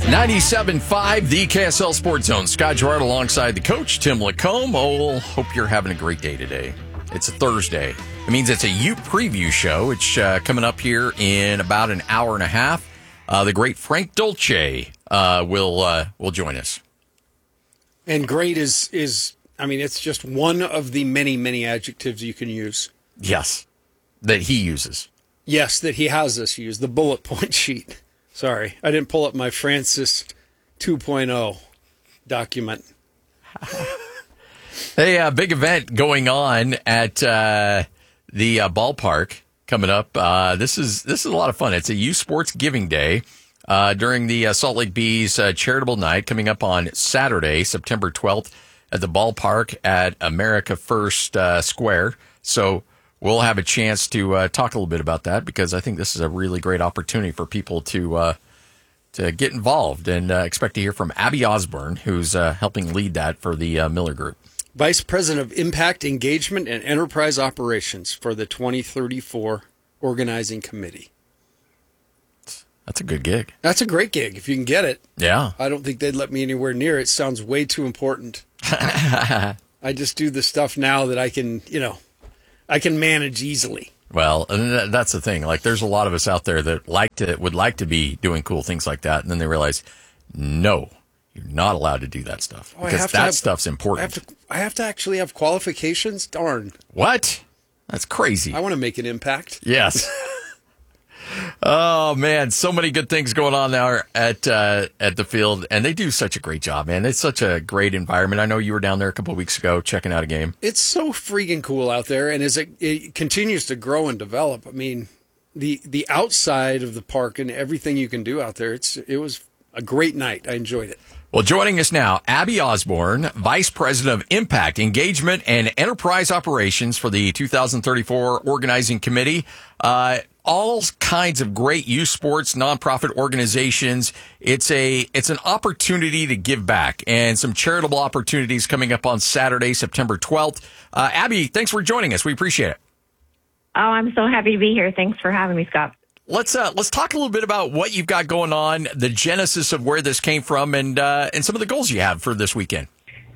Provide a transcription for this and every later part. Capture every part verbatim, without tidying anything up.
ninety-seven point five, the K S L Sports Zone. Scott Gerard alongside the coach, Tim Lacombe. Oh, hope you're having a great day today. It's a Thursday. It means it's a U preview show. It's uh, coming up here in about an hour and a half. Uh, the great Frank Dolce uh, will uh, will join us. And great is, is, I mean, it's just one of the many, many adjectives you can use. Yes, that he uses. Yes, that he has us use, the bullet point sheet. Sorry, I didn't pull up my Francis two point oh document. Hey, uh, big event going on at uh, the uh, ballpark coming up. Uh, this is this is a lot of fun. It's a U Sports Giving Day uh, during the uh, Salt Lake Bees uh, Charitable Night coming up on Saturday, September twelfth at the ballpark at America First uh, Square. So we'll have a chance to uh, talk a little bit about that because I think this is a really great opportunity for people to uh, to get involved, and uh, expect to hear from Abby Osborne, who's uh, helping lead that for the uh, Miller Group. Vice President of Impact Engagement and Enterprise Operations for the twenty thirty-four Organizing Committee. That's a good gig. That's a great gig if you can get it. Yeah. I don't think they'd let me anywhere near it. It sounds way too important. I just do the stuff now that I can, you know, I can manage easily. Well, and that's the thing. Like, there's a lot of us out there that like to would like to be doing cool things like that, and then they realize, no, you're not allowed to do that stuff oh, because that have, stuff's important. I have, to, I have to actually have qualifications? Darn. What? That's crazy. I want to make an impact. Yes. Oh, man, so many good things going on there at uh, at the field, and they do such a great job, man. It's such a great environment. I know you were down there a couple of weeks ago checking out a game. It's so freaking cool out there, and as it, it continues to grow and develop, I mean, the the outside of the park and everything you can do out there, it's it was a great night. I enjoyed it. Well, joining us now, Abby Osborne, Vice President of Impact, Engagement, and Enterprise Operations for the two thousand thirty-four Organizing Committee. Uh, all kinds of great youth sports, nonprofit organizations. It's a it's an opportunity to give back, and some charitable opportunities coming up on Saturday, September twelfth. Uh, Abby, thanks for joining us. We appreciate it. Oh, I'm so happy to be here. Thanks for having me, Scott. Let's uh, let's talk a little bit about what you've got going on, the genesis of where this came from, and uh, and some of the goals you have for this weekend.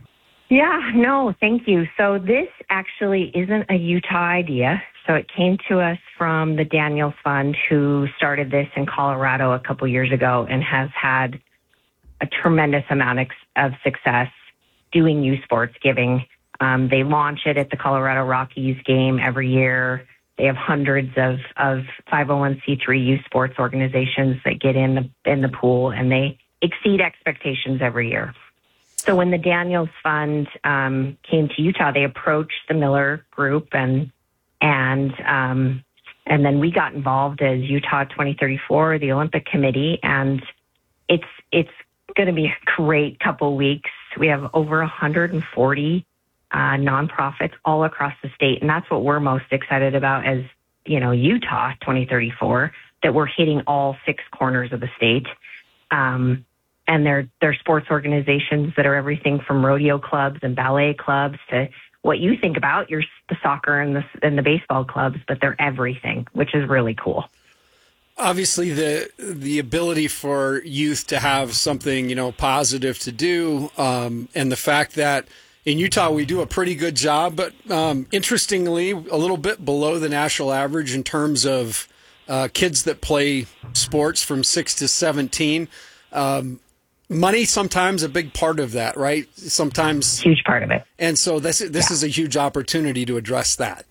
Yeah, no, thank you. So this actually isn't a Utah idea. So it came to us from the Daniels Fund, who started this in Colorado a couple years ago and has had a tremendous amount of success doing youth sports giving. Um, they launch it at the Colorado Rockies game every year. They have hundreds of, of five oh one c three youth sports organizations that get in the in the pool, and they exceed expectations every year. So when the Daniels Fund um, came to Utah, they approached the Miller Group, and and um, and then we got involved as Utah twenty thirty-four, the Olympic Committee, and it's it's going to be a great couple weeks. We have over one hundred forty Uh, nonprofits all across the state. And that's what we're most excited about as, you know, Utah twenty thirty-four, that we're hitting all six corners of the state. Um, and they're, they're sports organizations that are everything from rodeo clubs and ballet clubs to what you think about, your the soccer and the, and the baseball clubs, but they're everything, which is really cool. Obviously, the the ability for youth to have something, you know, positive to do, um, and the fact that in Utah, we do a pretty good job, but um, interestingly, a little bit below the national average in terms of uh, kids that play sports from six to seventeen. Um, money sometimes a big part of that, right? Sometimes huge part of it. And so this this yeah. is a huge opportunity to address that.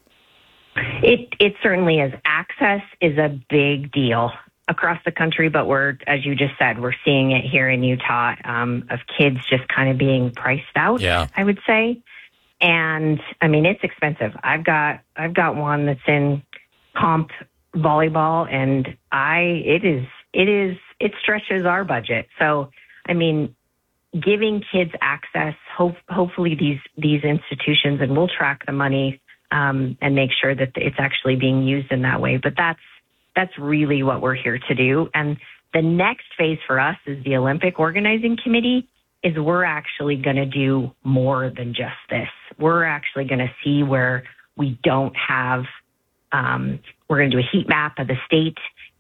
It it certainly is. Access is a big deal across the country, but we're, as you just said, we're seeing it here in Utah, um, of kids just kind of being priced out, yeah. I would say. And I mean, it's expensive. I've got, I've got one that's in comp volleyball, and I, it is, it is, it stretches our budget. So, I mean, giving kids access, hope, hopefully these, these institutions, and we'll track the money, um, and make sure that it's actually being used in that way. But that's, That's really what we're here to do. And the next phase for us is the Olympic Organizing Committee, is we're actually going to do more than just this. We're actually going to see where we don't have, um, we're going to do a heat map of the state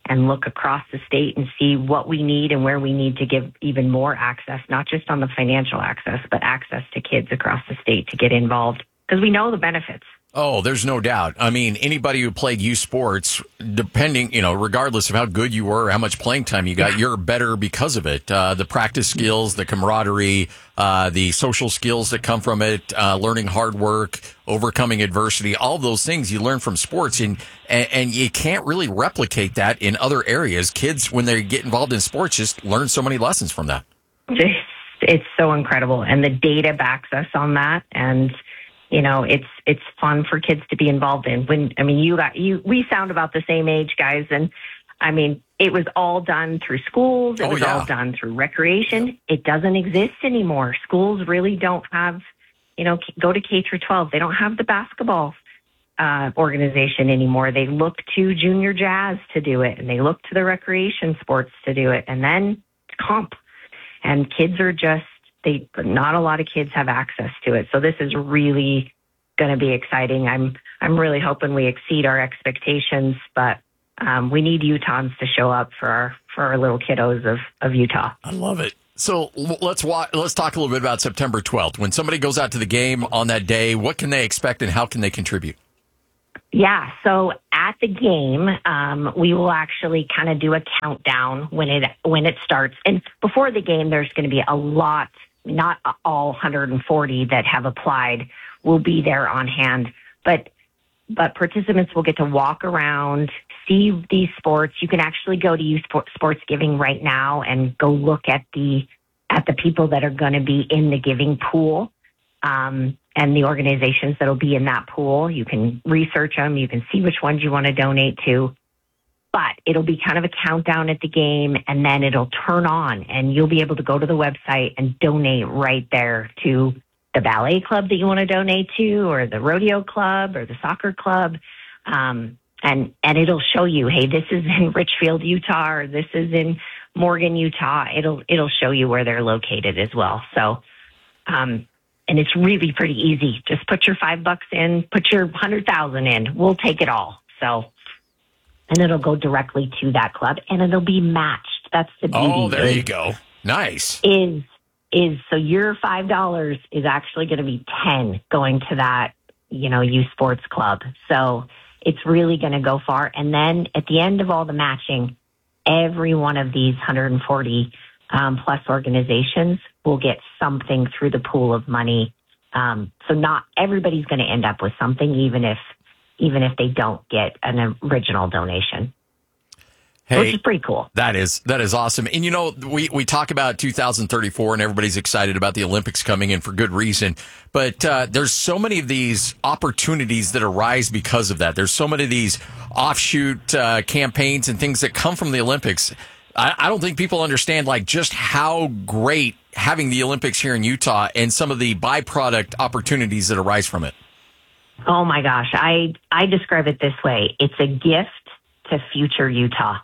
and look across the state and see what we need and where we need to give even more access, not just on the financial access, but access to kids across the state to get involved, because we know the benefits. Oh, there's no doubt. I mean, anybody who played youth sports, depending, you know, regardless of how good you were, how much playing time you got, you're better because of it. Uh, the practice skills, the camaraderie, uh, the social skills that come from it, uh, learning hard work, overcoming adversity, all of those things you learn from sports. And, and, and you can't really replicate that in other areas. Kids, when they get involved in sports, just learn so many lessons from that. It's, it's so incredible. And the data backs us on that. And you know, it's it's fun for kids to be involved in. When I mean, you got you. We sound about the same age, guys, and I mean, it was all done through schools. It oh, was yeah. all done through recreation. It doesn't exist anymore. Schools really don't have, you know, go to K through twelve. They don't have the basketball uh, organization anymore. They look to junior jazz to do it, and they look to the recreation sports to do it, and then comp. And kids are just. They, not a lot of kids have access to it. So this is really going to be exciting. I'm, I'm really hoping we exceed our expectations, but um, we need Utahns to show up for our, for our little kiddos of, of Utah. I love it. So let's watch, let's talk a little bit about September twelfth. When somebody goes out to the game on that day, what can they expect and how can they contribute? Yeah, so at the game, um, we will actually kind of do a countdown when it when it starts. And before the game, there's going to be a lot. Not all one hundred forty that have applied will be there on hand, but but participants will get to walk around, see these sports. You can actually go to Youth Sports Giving right now and go look at the at the people that are going to be in the giving pool um, and the organizations that will be in that pool. You can research them. You can see which ones you want to donate to. But it'll be kind of a countdown at the game, and then it'll turn on, and you'll be able to go to the website and donate right there to the ballet club that you want to donate to, or the rodeo club, or the soccer club. Um, and, and it'll show you, hey, this is in Richfield, Utah, or this is in Morgan, Utah. It'll, it'll show you where they're located as well. So, um, and it's really pretty easy. Just put your five bucks in, put your hundred thousand in. We'll take it all. So, and it'll go directly to that club, and it'll be matched. That's the beauty. Oh, there you go. Nice. Is is so your five dollars is actually going to be ten going to that, you know, youth sports club. So it's really going to go far. And then at the end of all the matching, every one of these one hundred forty um, plus organizations will get something through the pool of money. Um, so not everybody's going to end up with something, even if. even if they don't get an original donation, hey, which is pretty cool. That is, that is awesome. And you know, we, we talk about two thousand thirty-four and everybody's excited about the Olympics coming in for good reason. But uh, there's so many of these opportunities that arise because of that. There's so many of these offshoot uh, campaigns and things that come from the Olympics. I, I don't think people understand like just how great having the Olympics here in Utah and some of the byproduct opportunities that arise from it. Oh my gosh. I, I describe it this way. It's a gift to future Utah.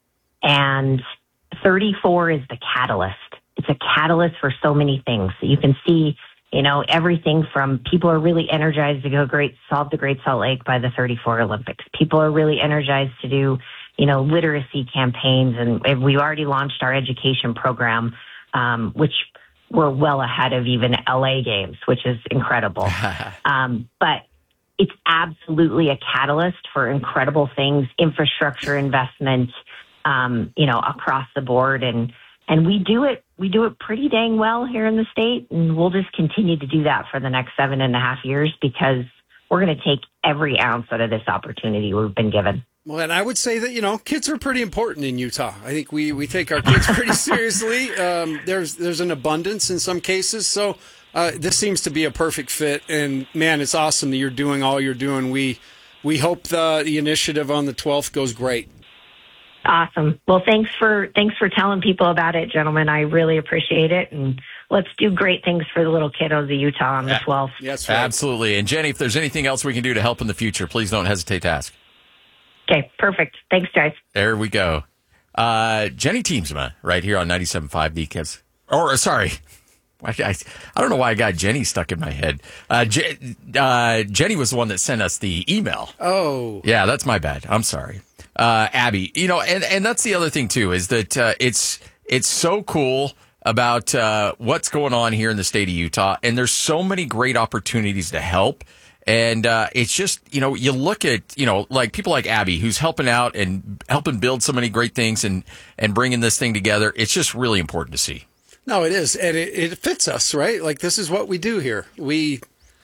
And thirty-four is the catalyst. It's a catalyst for so many things. You can see, you know, everything from people are really energized to go great, solve the Great Salt Lake by the thirty-four Olympics. People are really energized to do, you know, literacy campaigns. And we've already launched our education program, um, which we're well ahead of even L A games, which is incredible. um, but it's absolutely a catalyst for incredible things, infrastructure investment, um, you know, across the board. And, and we do it, we do it pretty dang well here in the state. And we'll just continue to do that for the next seven and a half years because we're going to take every ounce out of this opportunity we've been given. Well, and I would say that, you know, kids are pretty important in Utah. I think we, we take our kids pretty seriously. Um, there's, there's an abundance in some cases. So, Uh, this seems to be a perfect fit, and man, it's awesome that you're doing all you're doing. We we hope the the initiative on the twelfth goes great. Awesome. Well, thanks for thanks for telling people about it, gentlemen. I really appreciate it, and let's do great things for the little kiddos of Utah on the twelfth. That's right. Absolutely. And Jenny, if there's anything else we can do to help in the future, please don't hesitate to ask. Okay, perfect. Thanks, guys. There we go. Uh, Jenny Teamsma, right here on ninety-seven point five D K S. Or sorry. I, I, I don't know why I got Jenny stuck in my head. Uh, Je- uh, Jenny was the one that sent us the email. Oh. Yeah, that's my bad. I'm sorry. uh, Abby. You know, and, and that's the other thing too, is that uh, it's it's so cool about uh, what's going on here in the state of Utah, and there's so many great opportunities to help. And uh, it's just, you know, you look at, you know, like people like Abby, who's helping out and helping build so many great things and, and bringing this thing together. It's just really important to see. No, it is. And it, it fits us, right? Like, this is what we do here. We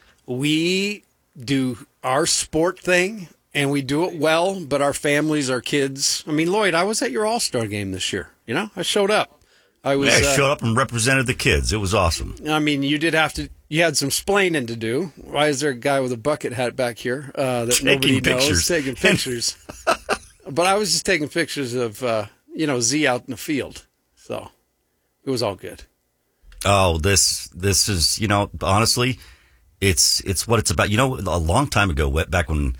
we do our sport thing, and we do it well, but our families, our kids. I mean, Lloyd, I was at your All-Star game this year. You know, I showed up. I was. Yeah, I uh, showed up and represented the kids. It was awesome. I mean, you did have to. You had some splaining to do. Why is there a guy with a bucket hat back here uh, that taking nobody pictures. knows taking pictures? But I was just taking pictures of uh, you know Z out in the field, so it was all good. Oh, this this is you know honestly, it's it's what it's about. You know, a long time ago, back when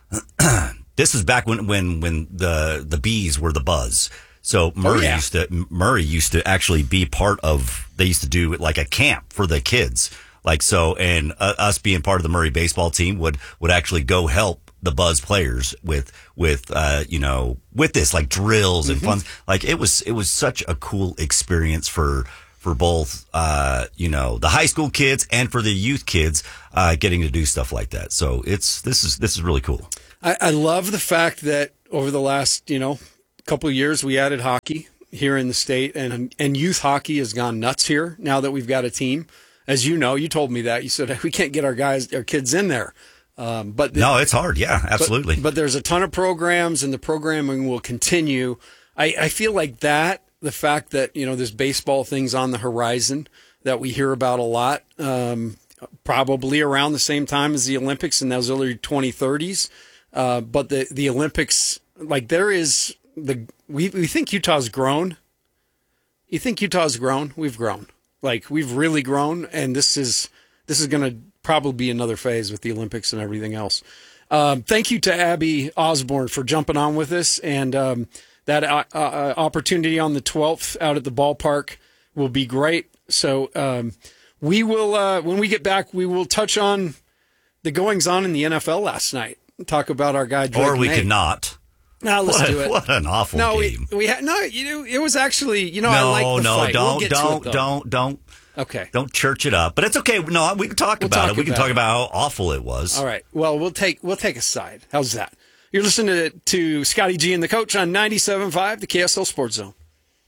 this was back when when when the the bees were the buzz. So Murray oh, yeah. used to Murray used to actually be part of. They used to do like a camp for the kids, like so, and uh, us being part of the Murray baseball team would would actually go help the Buzz players with with uh, you know with this like drills and mm-hmm. fun. Like it was it was such a cool experience for for both uh, you know the high school kids and for the youth kids uh, getting to do stuff like that. So it's this is this is really cool. I, I love the fact that over the last you know. couple of years we added hockey here in the state, and and youth hockey has gone nuts here now that we've got a team. As you know, you told me that. You said we can't get our guys, our kids in there. Um, but the, no, it's hard. Yeah, absolutely. But, but there's a ton of programs, and the programming will continue. I, I feel like that, the fact that, you know, this baseball thing's on the horizon that we hear about a lot, um, probably around the same time as the Olympics in those early twenty thirties. Uh, but the, the Olympics, like there is, The we we think Utah's grown. You think Utah's grown? We've grown. Like we've really grown, and this is this is going to probably be another phase with the Olympics and everything else. Um, thank you to Abby Osborne for jumping on with us, and um, that uh, uh, opportunity on the twelfth out at the ballpark will be great. So um, we will uh, when we get back, we will touch on the goings on in the N F L last night. Talk about our guy Drake or we May. could not. No, let's what, do it. What an awful no, game. We, we had no. You know, it was actually. You know, no, I like the no, fight. don't, we'll get don't, to it, don't, don't. Okay. Don't church it up. But it's okay. No, we can talk we'll about talk it. We can about talk it. about how awful it was. All right. Well, we'll take we'll take a side. How's that? You're listening to, to Scotty G and the Coach on ninety-seven point five, the K S L Sports Zone.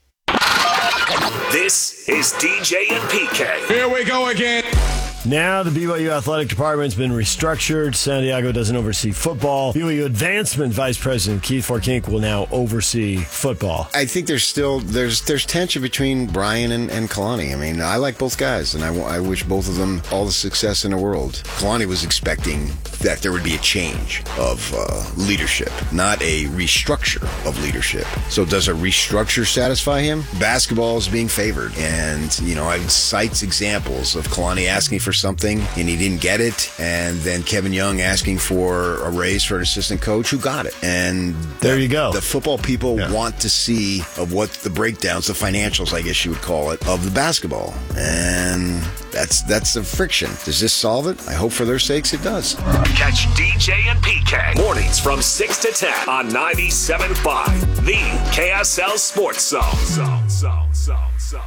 This is D J and P K. Here we go again. Now the B Y U athletic department's been restructured. Santiago doesn't oversee football. B Y U advancement vice president Keith Forkink will now oversee football. I think there's still there's there's tension between Brian and, and Kalani. I mean, I like both guys, and I, I wish both of them all the success in the world. Kalani was expecting that there would be a change of uh, leadership, not a restructure of leadership. So does a restructure satisfy him? Basketball is being favored, and you know, I cites examples of Kalani asking for something and he didn't get it, and then Kevin Young asking for a raise for an assistant coach who got it. And there you go. The football people yeah. want to see of what the breakdowns, the financials, I guess you would call it, of the basketball, and that's that's the friction. Does this solve it? I hope for their sakes it does. Catch D J and P K mornings from six to ten on ninety-seven point five, the K S L Sports Zone. Zone, zone, zone, zone.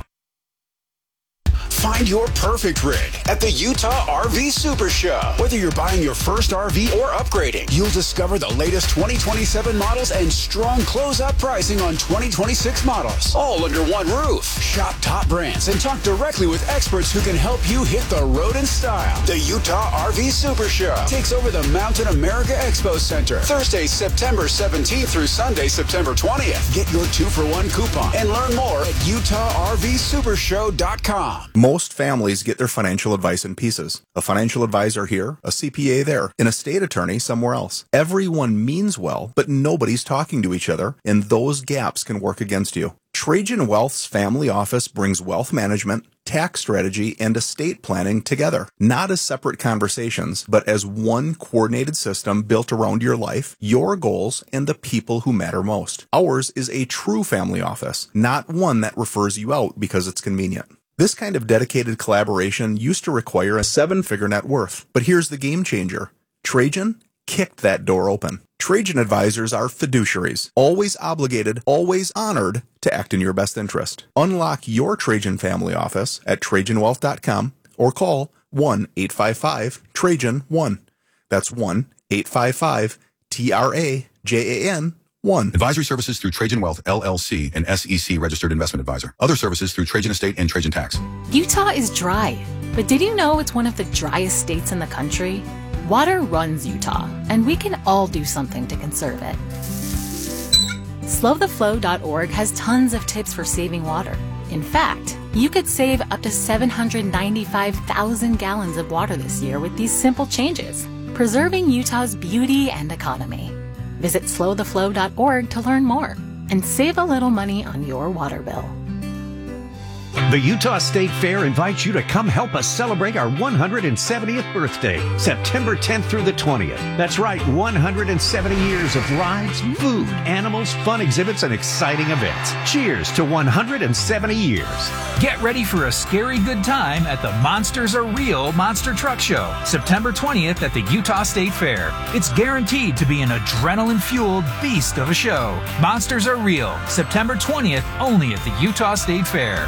Find your perfect rig at the Utah R V Super Show. Whether you're buying your first R V or upgrading, you'll discover the latest twenty twenty-seven models and strong closeout pricing on twenty twenty-six models, all under one roof. Shop top brands and talk directly with experts who can help you hit the road in style. The Utah R V Super Show takes over the Mountain America Expo Center Thursday, September seventeenth through Sunday, September twentieth. Get your two for one coupon and learn more at utah r v super show dot com. Most families get their financial advice in pieces. A financial advisor here, a C P A there, an estate attorney somewhere else. Everyone means well, but nobody's talking to each other, and those gaps can work against you. Trajan Wealth's family office brings wealth management, tax strategy, and estate planning together, not as separate conversations, but as one coordinated system built around your life, your goals, and the people who matter most. Ours is a true family office, not one that refers you out because it's convenient. This kind of dedicated collaboration used to require a seven-figure net worth, but here's the game changer. Trajan kicked that door open. Trajan advisors are fiduciaries, always obligated, always honored to act in your best interest. Unlock your Trajan family office at Trajan Wealth dot com or call one eight five five Trajan one. That's one eight five five T R A J A N one. Advisory services through Trajan Wealth, L L C, an S E C registered investment advisor. Other services through Trajan Estate and Trajan Tax. Utah is dry, but did you know it's one of the driest states in the country? Water runs Utah, and we can all do something to conserve it. slow the flow dot org has tons of tips for saving water. In fact, you could save up to seven hundred ninety-five thousand gallons of water this year with these simple changes, preserving Utah's beauty and economy. Visit slow the flow dot org to learn more and save a little money on your water bill. The Utah State Fair invites you to come help us celebrate our one hundred seventieth birthday, September tenth through the twentieth. That's right, one hundred seventy years of rides, food, animals, fun exhibits, and exciting events. Cheers to one hundred seventy years. Get ready for a scary good time at the Monsters Are Real Monster Truck Show, September twentieth at the Utah State Fair. It's guaranteed to be an adrenaline-fueled beast of a show. Monsters Are Real, September twentieth, only at the Utah State Fair.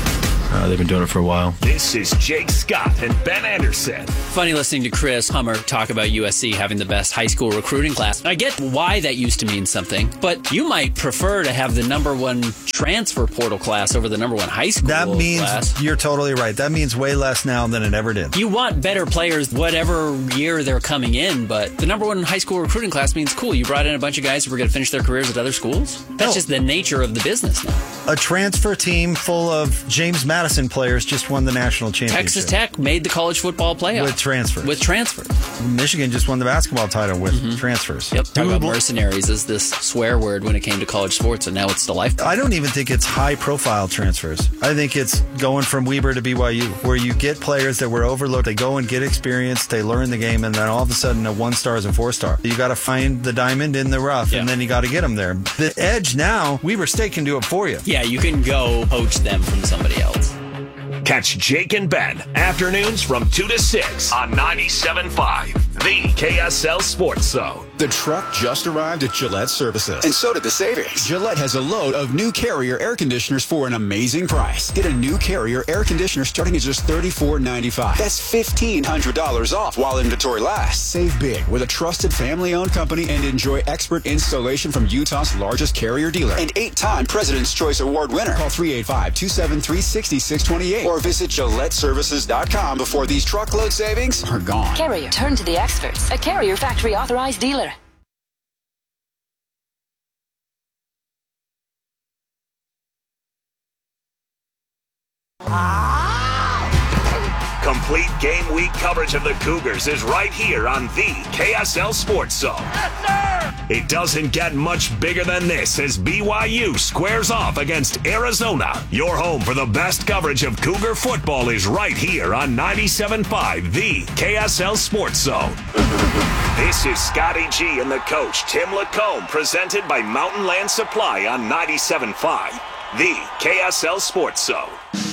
Uh, they've been doing it for a while. This is Jake Scott and Ben Anderson. Funny listening to Chris Hummer talk about U S C having the best high school recruiting class. I get why that used to mean something, but you might prefer to have the number one transfer portal class over the number one high school that means, class. You're totally right. That means way less now than it ever did. You want better players whatever year they're coming in, but the number one high school recruiting class means, cool, you brought in a bunch of guys who were going to finish their careers at other schools? That's no. just the nature of the business now. A transfer team full of James Madison players just won the national championship. Texas Tech made the college football playoff. With transfers. With transfers. Michigan just won the basketball title with mm-hmm. transfers. Yep. Talk about mercenaries as this swear word when it came to college sports, and now it's the life. I don't even think it's high-profile transfers. I think it's going from Weber to B Y U, where you get players that were overlooked. They go and get experience, they learn the game, and then all of a sudden a one-star is a four-star. You got to find the diamond in the rough, yeah. and then you got to get them there. The edge now, Weber State can do it for you. Yeah, you can go poach them from somebody else. Catch Jake and Ben afternoons from two to six on ninety-seven point five, the K S L Sports Zone. The truck just arrived at Gillette Services. And so did the savings. Gillette has a load of new Carrier air conditioners for an amazing price. Get a new Carrier air conditioner starting at just thirty-four ninety-five. That's fifteen hundred dollars off while inventory lasts. Save big with a trusted family-owned company and enjoy expert installation from Utah's largest Carrier dealer and eight-time President's Choice Award winner. Call three eight five, two seven three, six six two eight or visit Gillette Services dot com before these truckload savings are gone. Carrier, turn to the experts. A Carrier factory authorized dealer. Complete game week coverage of the Cougars is right here on the K S L Sports Zone. Yes, sir! It doesn't get much bigger than this as B Y U squares off against Arizona. Your home for the best coverage of Cougar football is right here on ninety-seven point five, the K S L Sports Zone. This is Scotty G and the coach, Tim Lacombe, presented by Mountain Land Supply on ninety-seven point five, the K S L Sports Zone.